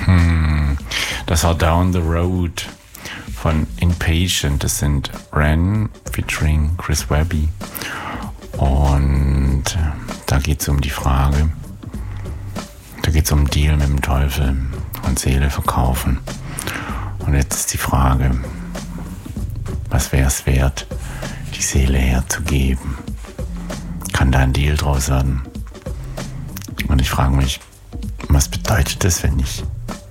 Das war Down the Road von Impatient. Das sind Ren featuring Chris Webby. Und da geht es um die Frage, da geht es um Deal mit dem Teufel und Seele verkaufen. Und jetzt ist die Frage, was wäre es wert, die Seele herzugeben? Kann da ein Deal draus werden? Und ich frage mich, was bedeutet das, wenn ich...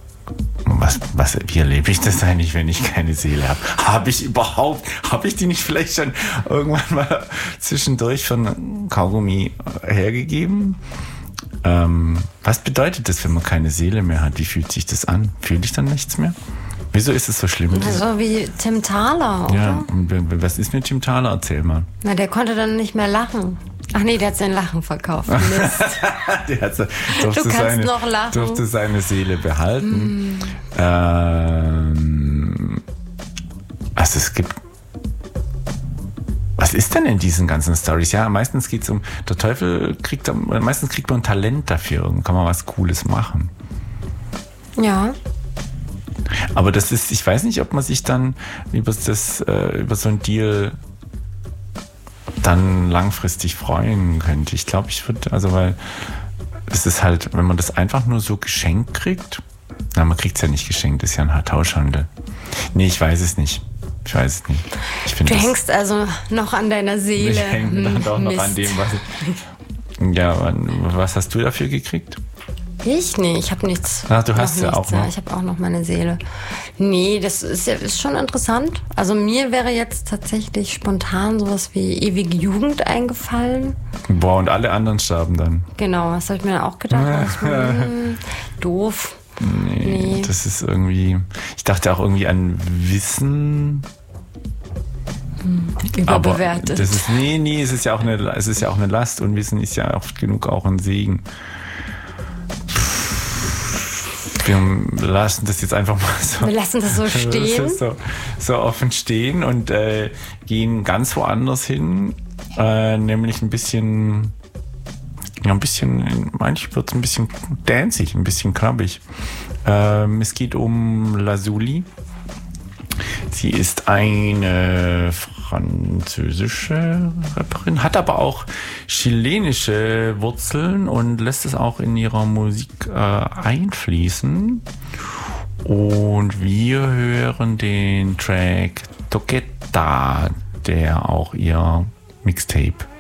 Wie erlebe ich das eigentlich, wenn ich keine Seele habe? Habe ich die nicht vielleicht schon irgendwann mal zwischendurch von Kaugummi hergegeben? Was bedeutet das, wenn man keine Seele mehr hat? Wie fühlt sich das an? Fühle ich dann nichts mehr? Wieso ist es so schlimm? So wie Tim Thaler, oder? Ja, und was ist mit Tim Thaler? Erzähl mal. Na, der konnte dann nicht mehr lachen. Ach nee, der hat sein Lachen verkauft. Mist. Durfte seine Seele behalten. Also es gibt... Was ist denn in diesen ganzen Storys? Ja, meistens geht's um... Der Teufel meistens kriegt man ein Talent dafür und kann man was Cooles machen. Ja. Aber das ist... Ich weiß nicht, ob man sich dann über so ein Deal... dann langfristig freuen könnte. Ich glaube, weil es ist halt, wenn man das einfach nur so geschenkt kriegt, man kriegt es ja nicht geschenkt, das ist ja ein Tauschhandel. Nee, ich weiß es nicht. Du hängst also noch an deiner Seele. Ich hänge dann doch noch an dem, was ich... Ja, was hast du dafür gekriegt? Ich? Nee, ich habe nichts. Ach, du hast ja auch noch. Ich habe auch noch meine Seele. Nee, das ist schon interessant. Also mir wäre jetzt tatsächlich spontan sowas wie ewige Jugend eingefallen. Boah, und alle anderen sterben dann. Genau, das habe ich mir auch gedacht. Doof. Nee, das ist irgendwie... Ich dachte auch irgendwie an Wissen... Überbewertet. Aber das ist, es ist ja auch eine Last und Wissen ist ja oft genug auch ein Segen. Wir lassen das jetzt einfach mal so. Wir lassen das so stehen. So offen stehen und gehen ganz woanders hin. Nämlich manchmal wird es ein bisschen danzig, ein bisschen knabbig. Es geht um Lazuli. Sie ist eine französische Rapperin, hat aber auch chilenische Wurzeln und lässt es auch in ihrer Musik einfließen. Und wir hören den Track Toqueta, der auch ihr Mixtape